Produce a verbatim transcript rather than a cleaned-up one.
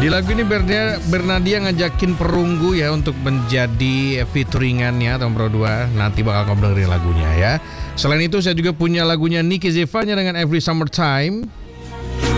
Di lagu ini Bernadia, Bernadia ngajakin perunggu ya untuk menjadi featuringannya tahun Pro dua. Nanti bakal kamu dengerin lagunya ya. Selain itu saya juga punya lagunya Nicky Zevanya dengan Every Summertime.